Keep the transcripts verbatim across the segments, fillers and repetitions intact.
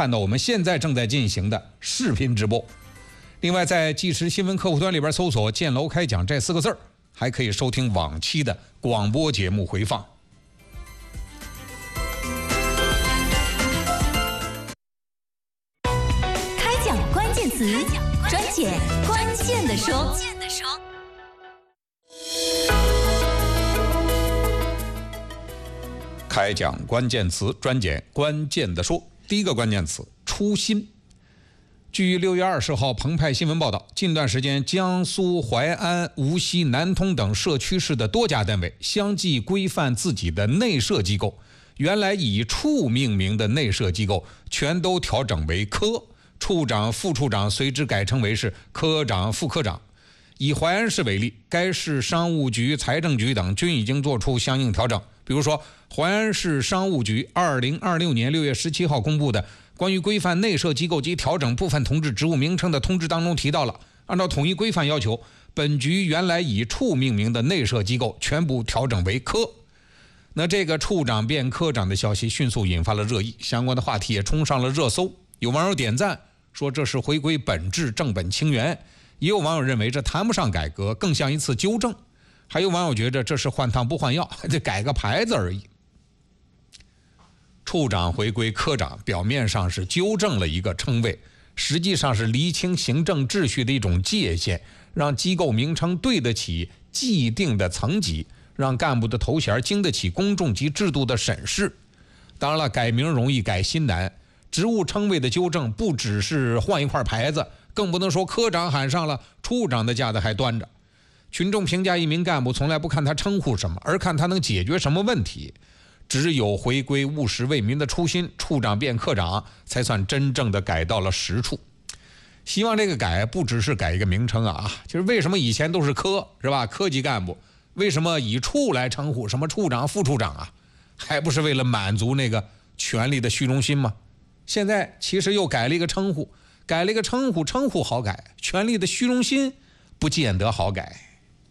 看到我们现在正在进行的视频直播。另外，在即时新闻客户端里边搜索“建楼开讲”这四个字儿，还可以收听往期的广播节目回放。 开讲关键词，专解关键的说。 开讲关键词，专解关键的说。第一个关键词：初心。据六月二十号澎湃新闻报道，近段时间江苏淮安、无锡、南通等社区市的多家单位相继规范自己的内设机构，原来以处命名的内设机构全都调整为科，处长、副处长随之改称为是科长、副科长。以淮安市为例，该市商务局、财政局等均已经做出相应调整。比如说，淮安市商务局二零二六年六月十七号公布的关于规范内设机构及调整部分同志职务名称的通知当中提到了，按照统一规范要求，本局原来以处命名的内设机构全部调整为科。那这个处长变科长的消息迅速引发了热议，相关的话题也冲上了热搜。有网友点赞说这是回归本质、正本清源，也有网友认为这谈不上改革，更像一次纠正。还有网友觉得这是换汤不换药，这改个牌子而已。处长回归科长，表面上是纠正了一个称谓，实际上是厘清行政秩序的一种界限，让机构名称对得起既定的层级，让干部的头衔经得起公众及制度的审视。当然了，改名容易改心难，职务称谓的纠正不只是换一块牌子，更不能说科长喊上了，处长的架子还端着。群众评价一名干部从来不看他称呼什么，而看他能解决什么问题。只有回归务实为民的初心，处长变科长才算真正的改到了实处。希望这个改不只是改一个名称啊，就是为什么以前都是科是吧？科级干部为什么以处来称呼，什么处长、副处长啊？还不是为了满足那个权力的虚荣心吗？现在其实又改了一个称呼，改了一个称呼，称呼好改，权力的虚荣心不见得好改。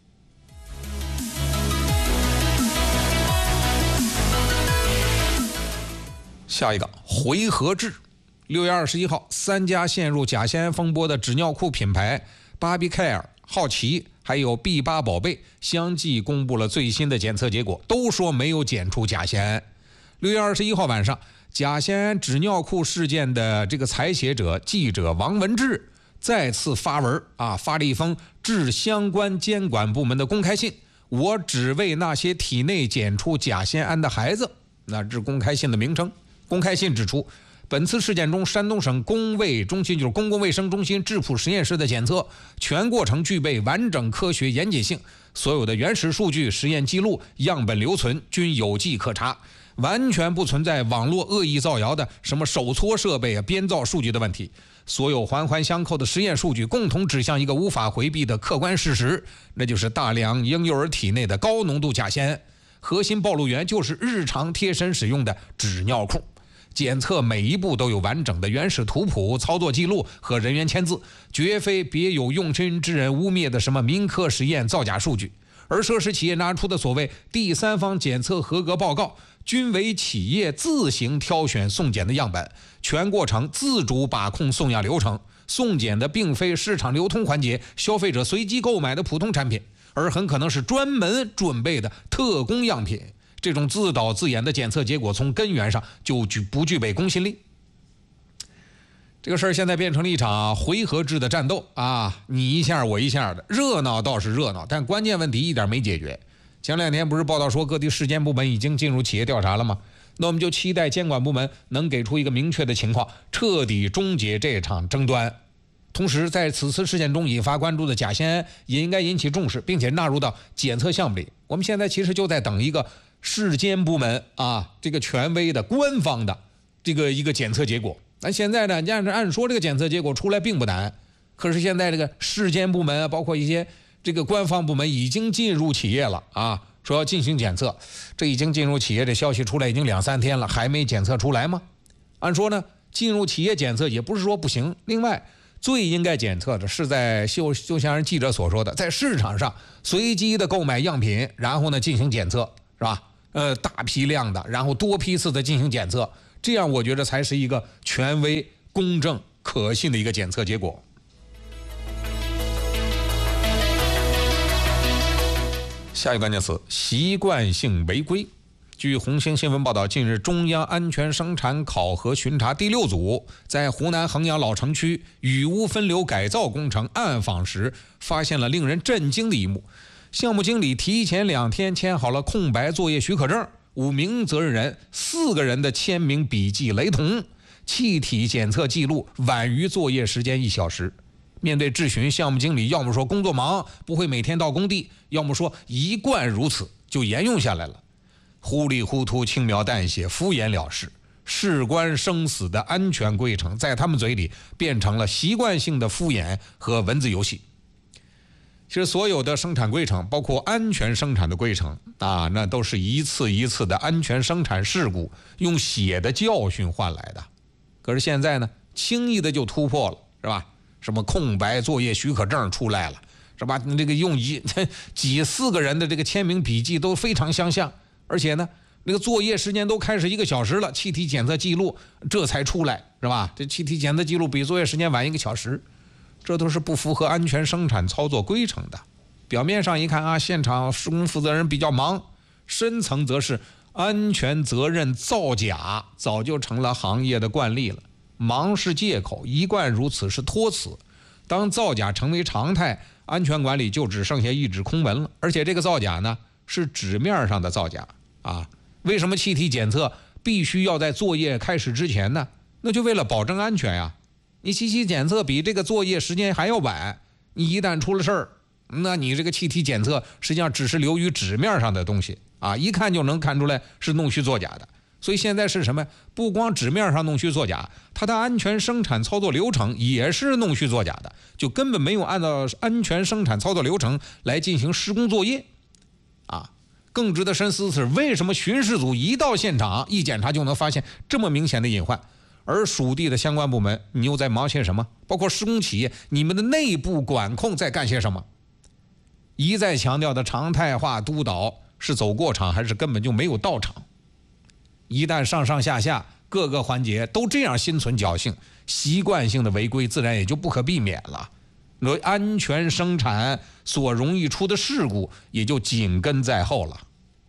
下一个回合制。六月二十一号，三家陷入甲酰胺风波的纸尿裤品牌巴比凯尔、好奇还有 B 八宝贝相继公布了最新的检测结果，都说没有检出甲酰胺。六月二十一号晚上，甲酰胺纸尿裤事件的这个采写者记者王文志再次发文啊，发了一封致相关监管部门的公开信，我只为那些体内检出甲酰胺的孩子。那是公开信的名称。公开信指出，本次事件中，山东省公卫中心就是公共卫生中心质谱实验室的检测全过程具备完整科学严谨性，所有的原始数据、实验记录、样本留存均有迹可查，完全不存在网络恶意造谣的什么手搓设备啊、编造数据的问题。所有环环相扣的实验数据共同指向一个无法回避的客观事实，那就是大量婴幼儿体内的高浓度甲酰胺，核心暴露源就是日常贴身使用的纸尿裤。检测每一步都有完整的原始图谱、操作记录和人员签字，绝非别有用心之人污蔑的什么民科实验造假数据。而涉事企业拿出的所谓第三方检测合格报告，均为企业自行挑选送检的样本，全过程自主把控送样流程，送检的并非市场流通环节消费者随机购买的普通产品，而很可能是专门准备的特供样品。这种自导自演的检测结果从根源上就不具备公信力。这个事儿现在变成了一场回合制的战斗啊，你一下我一下的，热闹倒是热闹，但关键问题一点没解决。前两天不是报道说各地市监部门已经进入企业调查了吗？那我们就期待监管部门能给出一个明确的情况，彻底终结这场争端。同时，在此次事件中引发关注的甲酰胺也应该引起重视，并且纳入到检测项目里。我们现在其实就在等一个市监部门啊，这个权威的、官方的这个一个检测结果。那现在呢，按按说这个检测结果出来并不难，可是现在这个市监部门包括一些这个官方部门已经进入企业了啊，说要进行检测。这已经进入企业的消息出来已经两三天了，还没检测出来吗？按说呢，进入企业检测也不是说不行。另外，最应该检测的是在就就像记者所说的，在市场上随机的购买样品，然后呢进行检测，是吧？呃，大批量的，然后多批次的进行检测， 这样我觉得才是一个权威、公正、可信的一个检测结果。下一个关键词：习惯性违规。据红星新闻报道，近日中央安全生产考核巡查第六组在湖南衡阳老城区雨污分流改造工程暗访时，发现了令人震惊的一幕。项目经理提前两天签好了空白作业许可证，五名责任人四个人的签名笔迹雷同，气体检测记录晚于作业时间一小时。面对质询，项目经理要么说工作忙不会每天到工地，要么说一贯如此，就沿用下来了。糊里糊涂、轻描淡写、敷衍了事，事关生死的安全规程，在他们嘴里变成了习惯性的敷衍和文字游戏。其实所有的生产规程，包括安全生产的规程啊，那都是一次一次的安全生产事故用血的教训换来的。可是现在呢，轻易的就突破了，是吧？什么空白作业许可证出来了，是吧？这个用一几四个人的这个签名笔记都非常相像。而且呢，那个作业时间都开始一个小时了，气体检测记录这才出来，是吧？这气体检测记录比作业时间晚一个小时，这都是不符合安全生产操作规程的。表面上一看啊，现场施工负责人比较忙，深层则是安全责任造假早就成了行业的惯例了。忙是借口，一贯如此是托词。当造假成为常态，安全管理就只剩下一纸空文了。而且这个造假呢，是纸面上的造假啊！为什么气体检测必须要在作业开始之前呢？那就为了保证安全呀！你气体检测比这个作业时间还要晚，你一旦出了事儿，那你这个气体检测实际上只是流于纸面上的东西啊，一看就能看出来是弄虚作假的。所以现在是什么？不光纸面上弄虚作假，它的安全生产操作流程也是弄虚作假的，就根本没有按照安全生产操作流程来进行施工作业。啊，更值得深思的是，为什么巡视组一到现场一检查就能发现这么明显的隐患，而属地的相关部门你又在忙些什么？包括施工企业，你们的内部管控在干些什么？一再强调的常态化督导是走过场还是根本就没有到场？一旦上上下下各个环节都这样心存侥幸，习惯性的违规自然也就不可避免了。而安全生产所容易出的事故也就紧跟在后了。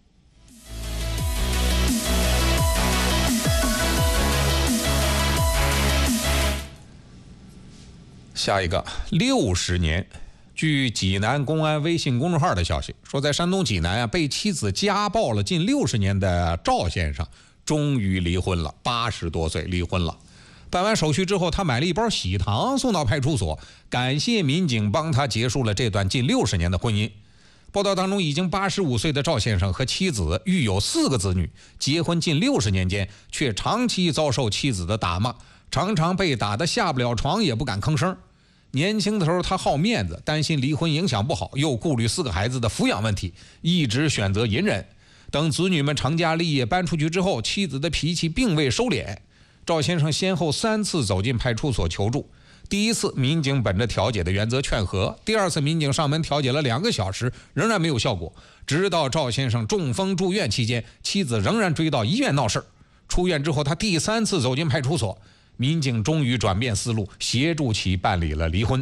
下一个六十年，据济南公安微信公众号的消息说，在山东济南啊，被妻子家暴了近六十年的赵先生终于离婚了，八十多岁离婚了。办完手续之后，他买了一包喜糖送到派出所，感谢民警帮他结束了这段近六十年的婚姻。报道当中，已经八十五岁的赵先生和妻子育有四个子女，结婚近六十年间，却长期遭受妻子的打骂，常常被打得下不了床，也不敢吭声。年轻的时候他好面子，担心离婚影响不好，又顾虑四个孩子的抚养问题，一直选择隐忍。等子女们成家立业搬出去之后，妻子的脾气并未收敛。赵先生先后三次走进派出所求助，第一次民警本着调解的原则劝和，第二次民警上门调解了两个小时，仍然没有效果。直到赵先生中风住院期间，妻子仍然追到医院闹事。出院之后，他第三次走进派出所，民警终于转变思路，协助其办理了离婚。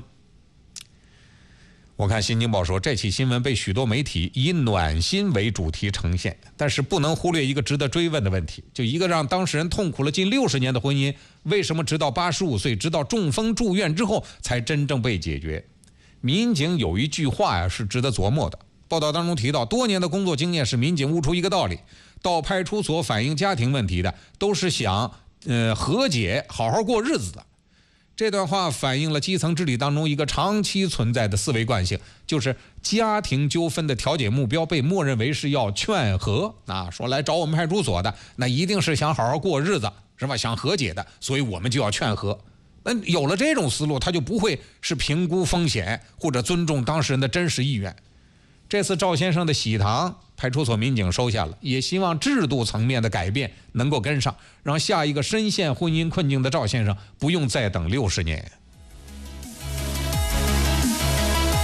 我看新京报说，这起新闻被许多媒体以暖心为主题呈现，但是不能忽略一个值得追问的问题，就一个让当事人痛苦了近六十年的婚姻，为什么直到八十五岁，直到中风住院之后才真正被解决？民警有一句话呀，是值得琢磨的。报道当中提到，多年的工作经验使民警悟出一个道理：到派出所反映家庭问题的，都是想呃和解、好好过日子的。这段话反映了基层治理当中一个长期存在的思维惯性，就是家庭纠纷的调解目标被默认为是要劝和啊，说来找我们派出所的，那一定是想好好过日子，是吧？想和解的，所以我们就要劝和。那有了这种思路，他就不会是评估风险或者尊重当事人的真实意愿。这次赵先生的喜糖，派出所民警收下了，也希望制度层面的改变能够跟上，让下一个深陷婚姻困境的赵先生不用再等六十年。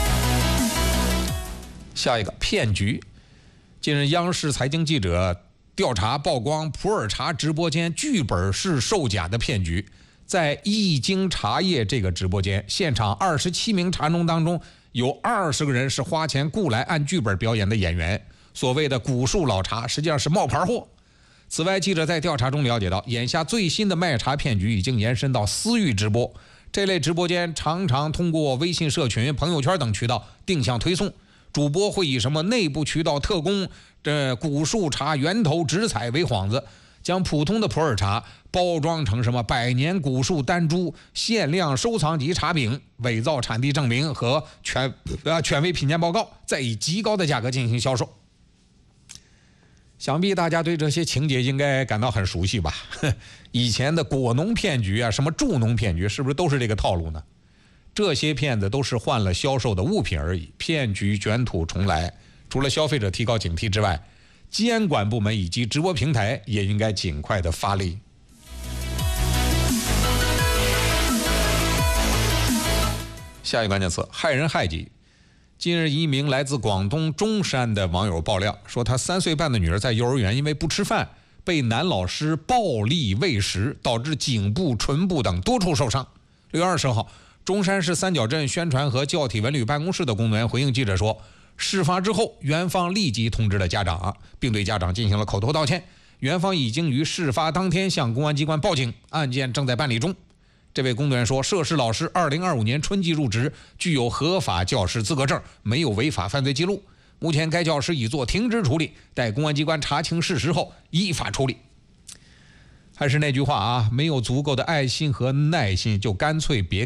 下一个骗局，近日央视财经记者调查曝光普洱茶直播间剧本式售假的骗局。在易经茶叶这个直播间，现场二十七名茶农当中，有二十个人是花钱雇来按剧本表演的演员。所谓的古树老茶实际上是冒牌货。此外，记者在调查中了解到，眼下最新的卖茶骗局已经延伸到私域直播。这类直播间常常通过微信社群、朋友圈等渠道定向推送，主播会以什么内部渠道特供、这古树茶源头直采为幌子，将普通的普洱茶包装成什么百年古树单株、限量收藏级茶饼，伪造产地证明和权呃权威品鉴报告，再以极高的价格进行销售。想必大家对这些情节应该感到很熟悉吧？以前的果农骗局啊，什么助农骗局，是不是都是这个套路呢？这些骗子都是换了销售的物品而已，骗局卷土重来。除了消费者提高警惕之外，监管部门以及直播平台也应该尽快的发力。下一个关键词：害人害己。近日，一名来自广东中山的网友爆料说，他三岁半的女儿在幼儿园因为不吃饭，被男老师暴力喂食，导致颈部、唇部等多处受伤。六月二十号，中山市三角镇宣传和教体文旅办公室的工作人员回应记者说，事发之后，园方立即通知了家长，并对家长进行了口头道歉。园方已经于事发当天向公安机关报警，案件正在办理中。这位工作人员说，涉事老师二零二五年春季入职，具有合法教师资格证，没有违法犯罪记录。目前该教师已做停职处理，待公安机关查清事实后依法处理。还是那句话啊，没有足够的爱心和耐心，就干脆别